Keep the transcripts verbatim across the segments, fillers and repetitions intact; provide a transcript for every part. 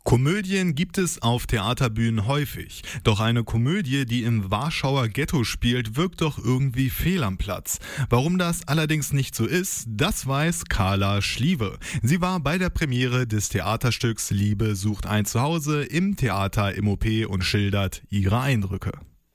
Komödien gibt es auf Theaterbühnen häufig. Doch eine Komödie, die im Warschauer Ghetto spielt, wirkt doch irgendwie fehl am Platz. Warum das allerdings nicht so ist, das weiß Carla Schliewe. Sie war bei der Premiere des Theaterstücks Liebe sucht ein Zuhause im Theater M O P und schildert ihre Eindrücke.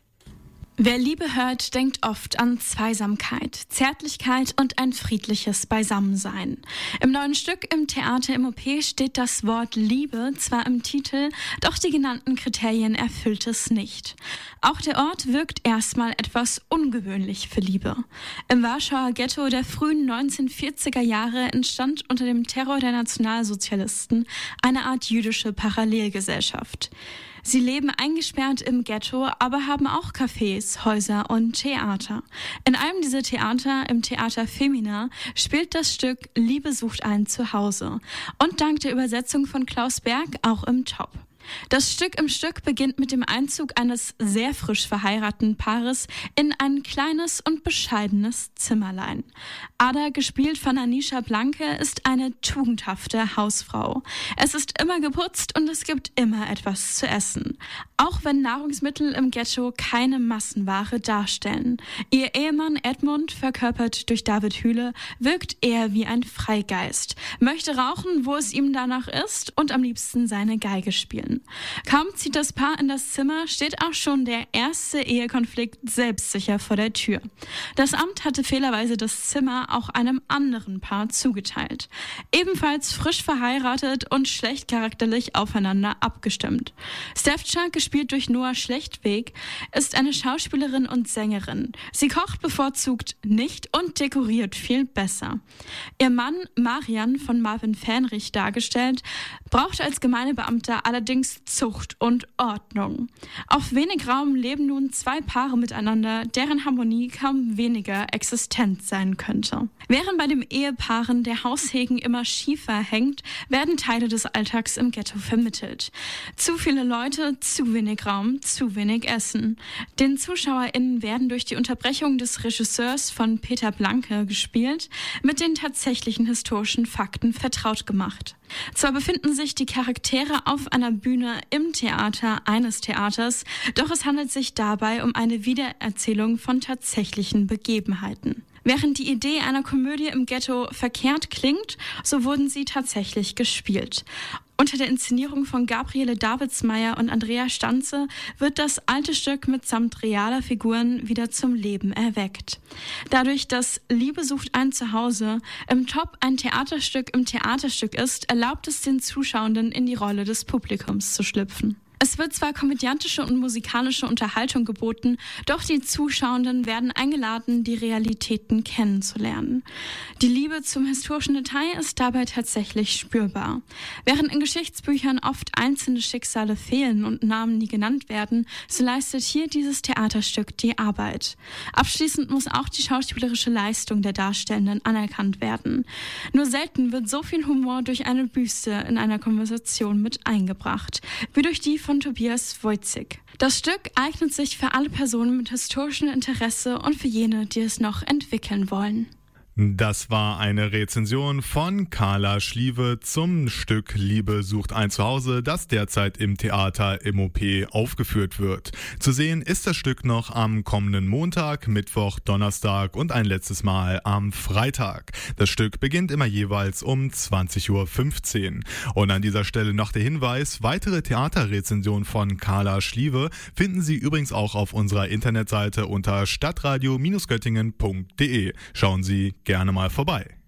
Wer Liebe hört, denkt oft an Zweisamkeit, Zärtlichkeit und ein friedliches Beisammensein. Im neuen Stück im Theater M O P steht das Wort Liebe zwar im Titel, doch die genannten Kriterien erfüllt es nicht. Auch der Ort wirkt erstmal etwas ungewöhnlich für Liebe. Im Warschauer Ghetto der frühen neunzehnhundertvierziger Jahre entstand unter dem Terror der Nationalsozialisten eine Art jüdische Parallelgesellschaft. Sie leben eingesperrt im Ghetto, aber haben auch Cafés, Häuser und Theater. In einem dieser Theater, im Theater Femina, spielt das Stück Liebe sucht ein Zuhause und dank der Übersetzung von Klaus Berg auch im Top. Das Stück im Stück beginnt mit dem Einzug eines sehr frisch verheirateten Paares in ein kleines und bescheidenes Zimmerlein. Ada, gespielt von Anisha Blanke, ist eine tugendhafte Hausfrau. Es ist immer geputzt und es gibt immer etwas zu essen. Auch wenn Nahrungsmittel im Ghetto keine Massenware darstellen. Ihr Ehemann Edmund, verkörpert durch David Hühle, wirkt eher wie ein Freigeist, möchte rauchen, wo es ihm danach ist und am liebsten seine Geige spielen. Kaum zieht das Paar in das Zimmer, steht auch schon der erste Ehekonflikt selbstsicher vor der Tür. Das Amt hatte fehlerweise das Zimmer auch einem anderen Paar zugeteilt. Ebenfalls frisch verheiratet und schlecht charakterlich aufeinander abgestimmt. Stefcha, gespielt durch Noah Schlechtweg, ist eine Schauspielerin und Sängerin. Sie kocht bevorzugt nicht und dekoriert viel besser. Ihr Mann, Marian, von Marvin Fähnrich dargestellt, braucht als Gemeindebeamter allerdings Zucht und Ordnung. Auf wenig Raum leben nun zwei Paare miteinander, deren Harmonie kaum weniger existent sein könnte. Während bei den Ehepaaren der Haussegen immer schiefer hängt, werden Teile des Alltags im Ghetto vermittelt. Zu viele Leute, zu wenig Raum, zu wenig Essen. Den ZuschauerInnen werden durch die Unterbrechung des Regisseurs von Peter Blanke gespielt, mit den tatsächlichen historischen Fakten vertraut gemacht. Zwar befinden sich die Charaktere auf einer Bühne im Theater eines Theaters, doch es handelt sich dabei um eine Wiedererzählung von tatsächlichen Begebenheiten. Während die Idee einer Komödie im Ghetto verkehrt klingt, so wurden sie tatsächlich gespielt. Unter der Inszenierung von Gabriele Davidsmeier und Andrea Stanze wird das alte Stück mitsamt realer Figuren wieder zum Leben erweckt. Dadurch, dass Liebe sucht ein Zuhause im Top ein Theaterstück im Theaterstück ist, erlaubt es den Zuschauenden, in die Rolle des Publikums zu schlüpfen. Es wird zwar komödiantische und musikalische Unterhaltung geboten, doch die Zuschauenden werden eingeladen, die Realitäten kennenzulernen. Die Liebe zum historischen Detail ist dabei tatsächlich spürbar. Während in Geschichtsbüchern oft einzelne Schicksale fehlen und Namen nie genannt werden, so leistet hier dieses Theaterstück die Arbeit. Abschließend muss auch die schauspielerische Leistung der Darstellenden anerkannt werden. Nur selten wird so viel Humor durch eine Büste in einer Konversation mit eingebracht, wie durch die von von Tobias Wojcik. Das Stück eignet sich für alle Personen mit historischem Interesse und für jene, die es noch entwickeln wollen. Das war eine Rezension von Carla Schliewe zum Stück Liebe sucht ein Zuhause, das derzeit im Theater M O P aufgeführt wird. Zu sehen ist das Stück noch am kommenden Montag, Mittwoch, Donnerstag und ein letztes Mal am Freitag. Das Stück beginnt immer jeweils um zwanzig Uhr fünfzehn. Und an dieser Stelle noch der Hinweis, weitere Theaterrezensionen von Carla Schliewe finden Sie übrigens auch auf unserer Internetseite unter stadtradio Bindestrich göttingen Punkt de. Schauen Sie gerne mal vorbei.